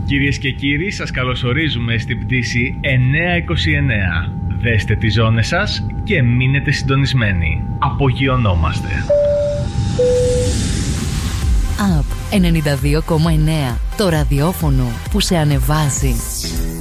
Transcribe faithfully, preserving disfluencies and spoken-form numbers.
Κυρίες και κύριοι, σας καλωσορίζουμε στην πτήση εννιακόσια είκοσι εννέα. Δέστε τις ζώνες σας και μείνετε συντονισμένοι. Απογειωνόμαστε. Απ ενενήντα δύο κόμμα εννέα. Το ραδιόφωνο που σε ανεβάζει.